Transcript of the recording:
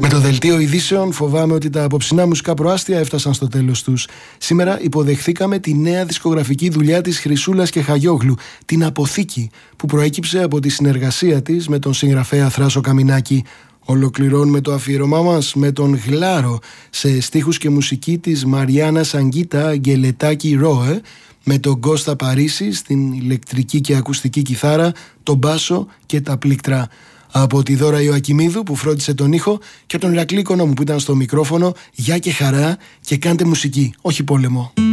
το δελτίο ειδήσεων φοβάμαι ότι τα απόψινά μουσικά προάστια έφτασαν στο τέλος τους. Σήμερα υποδεχθήκαμε τη νέα δισκογραφική δουλειά της Χρυσούλας και Χαγιόγλου, την Αποθήκη, που προέκυψε από τη συνεργασία της με τον συγγραφέα Θράσο Καμινάκη. Ολοκληρώνουμε το αφιέρωμά μας με τον Γλάρο, σε στίχους και μουσική της Μαριάννα Σαγκίτα Αγγελετάκη Ρόε, με τον Κώστα Παρίσι στην ηλεκτρική και ακουστική κιθάρα, τον μπάσο και τα πλήκτρα. Από τη Δώρα Ιωακημίδου που φρόντισε τον ήχο και από τον Ηρακλή Οικονόμου που ήταν στο μικρόφωνο, γεια και χαρά και κάντε μουσική, όχι πόλεμο.